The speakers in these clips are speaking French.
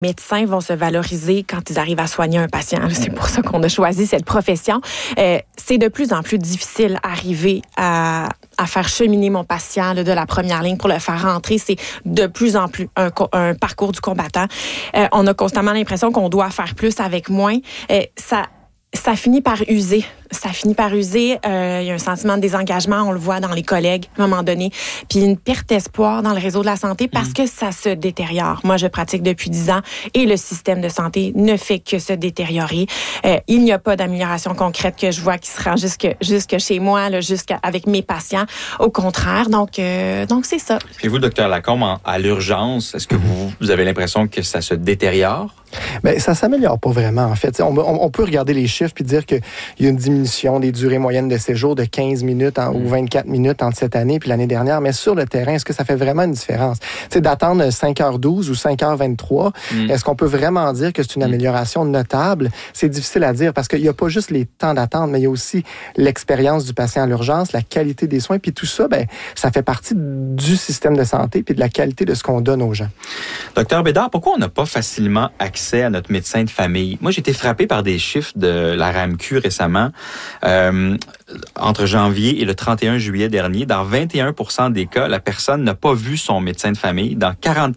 médecins vont se valoriser quand ils arrivent à soigner un patient. C'est pour ça qu'on a choisi cette profession. C'est de plus en plus difficile d'arriver à faire cheminer mon patient là, de la première ligne pour le faire rentrer. C'est de plus en plus un parcours du combattant. On a constamment l'impression qu'on doit faire plus avec moins. Ça finit par user. Il y a un sentiment de désengagement, on le voit dans les collègues à un moment donné. Puis une perte d'espoir dans le réseau de la santé parce que ça se détériore. Moi, je pratique depuis 10 ans et le système de santé ne fait que se détériorer. Il n'y a pas d'amélioration concrète que je vois qui se rend jusque chez moi, là, avec mes patients. Au contraire, donc c'est ça. Puis vous, Dr Lacombe, à l'urgence, est-ce que vous avez l'impression que ça se détériore? Bien, ça s'améliore pas vraiment, en fait. On peut regarder les chiffres puis dire qu'il y a une diminution des durées moyennes de séjour de 15 minutes ou 24 minutes entre cette année puis l'année dernière. Mais sur le terrain, est-ce que ça fait vraiment une différence? T'sais, d'attendre 5h12 ou 5h23, est-ce qu'on peut vraiment dire que c'est une amélioration notable? C'est difficile à dire parce qu'il n'y a pas juste les temps d'attente, mais il y a aussi l'expérience du patient à l'urgence, la qualité des soins, puis tout ça, ça fait partie du système de santé puis de la qualité de ce qu'on donne aux gens. Docteur Bédard, pourquoi on n'a pas facilement accès à notre médecin de famille? Moi, j'ai été frappé par des chiffres de la RAMQ récemment. Entre janvier et le 31 juillet dernier, dans 21% des cas, la personne n'a pas vu son médecin de famille. Dans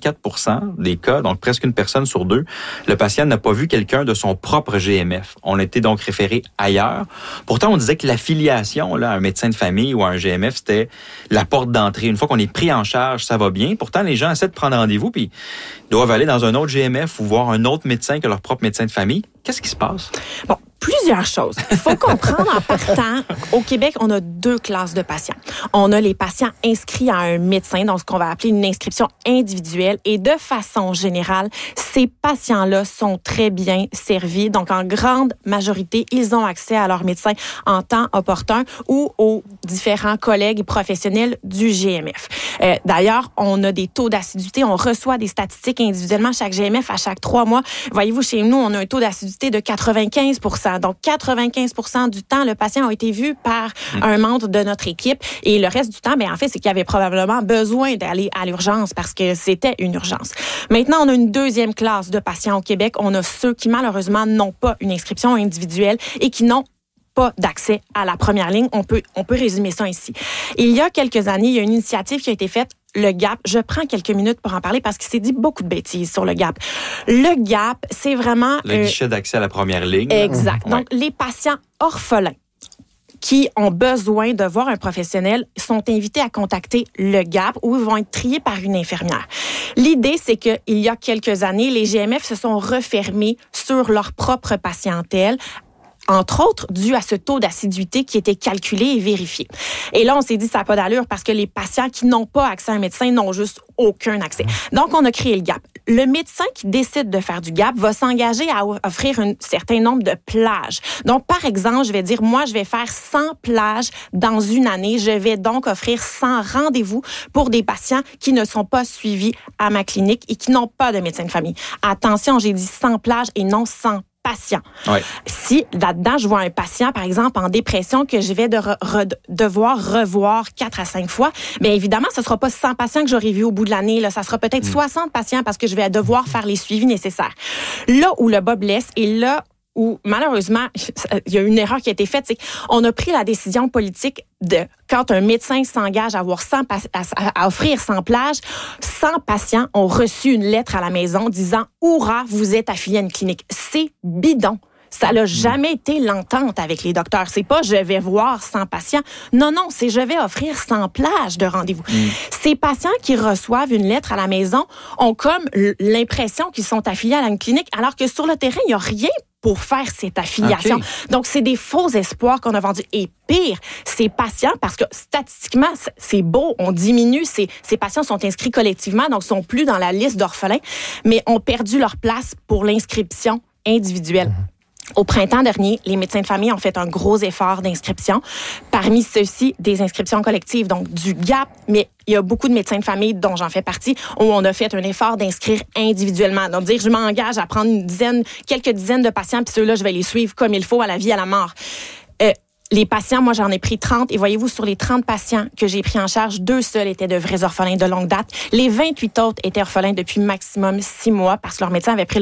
44% des cas, donc presque une personne sur deux, le patient n'a pas vu quelqu'un de son propre GMF. On était donc référé ailleurs. Pourtant, on disait que l'affiliation à un médecin de famille ou à un GMF, c'était la porte d'entrée. Une fois qu'on est pris en charge, ça va bien. Pourtant, les gens essaient de prendre rendez-vous puis doivent aller dans un autre GMF ou voir un autre médecin que leur propre médecin de famille. Qu'est-ce qui se passe? Bon, plusieurs choses. Il faut comprendre en partant, au Québec, on a 2 classes de patients. On a les patients inscrits à un médecin, donc ce qu'on va appeler une inscription individuelle. Et de façon générale, ces patients-là sont très bien servis. Donc, en grande majorité, ils ont accès à leur médecin en temps opportun ou aux différents collègues professionnels du GMF. D'ailleurs, on a des taux d'assiduité. On reçoit des statistiques individuellement chaque GMF à chaque 3 mois. Voyez-vous, chez nous, on a un taux d'assiduité de 95%. Donc, 95% du temps, le patient a été vu par un membre de notre équipe. Et le reste du temps, en fait, c'est qu'il y avait probablement besoin d'aller à l'urgence parce que c'était une urgence. Maintenant, on a une deuxième classe de patients au Québec. On a ceux qui, malheureusement, n'ont pas une inscription individuelle et qui n'ont pas d'accès à la première ligne. On peut résumer ça ici. Il y a quelques années, il y a une initiative qui a été faite, le GAP. Je prends quelques minutes pour en parler parce qu'il s'est dit beaucoup de bêtises sur le GAP. Le GAP, c'est vraiment... Le guichet d'accès à la première ligne. Exact. Donc, les patients orphelins qui ont besoin de voir un professionnel sont invités à contacter le GAP où ils vont être triés par une infirmière. L'idée, c'est qu'il y a quelques années, les GMF se sont refermés sur leur propre patientèle, entre autres, dû à ce taux d'assiduité qui était calculé et vérifié. Et là, on s'est dit, ça n'a pas d'allure parce que les patients qui n'ont pas accès à un médecin n'ont juste aucun accès. Donc, on a créé le GAP. Le médecin qui décide de faire du GAP va s'engager à offrir un certain nombre de plages. Donc, par exemple, je vais dire, moi, je vais faire 100 plages dans une année. Je vais donc offrir 100 rendez-vous pour des patients qui ne sont pas suivis à ma clinique et qui n'ont pas de médecin de famille. Attention, j'ai dit 100 plages et non 100 patient. Ouais. Si là-dedans, je vois un patient, par exemple, en dépression que je vais devoir revoir 4 à 5 fois, bien évidemment, ce ne sera pas 100 patients que j'aurai vus au bout de l'année. Là, ça sera peut-être 60 patients parce que je vais devoir faire les suivis nécessaires. Là où le bas blesse et là où, malheureusement, il y a une erreur qui a été faite, c'est qu'on a pris la décision politique de, quand un médecin s'engage à offrir 100 plages, 100 patients ont reçu une lettre à la maison disant « Hourra, vous êtes affilié à une clinique ». C'est bidon. Ça n'a jamais été l'entente avec les docteurs. C'est pas « je vais voir 100 patients ». Non, c'est « je vais offrir 100 plages de rendez-vous ». Ces patients qui reçoivent une lettre à la maison ont comme l'impression qu'ils sont affiliés à une clinique, alors que sur le terrain, il n'y a rien pour faire cette affiliation. Okay. Donc, c'est des faux espoirs qu'on a vendus. Et pire, ces patients, parce que statistiquement, c'est beau, on diminue, ces patients sont inscrits collectivement, donc sont plus dans la liste d'orphelins, mais ont perdu leur place pour l'inscription individuelle. Au printemps dernier, les médecins de famille ont fait un gros effort d'inscription. Parmi ceux-ci, des inscriptions collectives, donc du GAP, mais il y a beaucoup de médecins de famille, dont j'en fais partie, où on a fait un effort d'inscrire individuellement. Donc, dire, je m'engage à prendre quelques dizaines de patients, puis ceux-là, je vais les suivre comme il faut à la vie, à la mort. Les patients, moi, j'en ai pris 30. Et voyez-vous, sur les 30 patients que j'ai pris en charge, 2 seuls étaient de vrais orphelins de longue date. Les 28 autres étaient orphelins depuis maximum 6 mois parce que leur médecin avait pris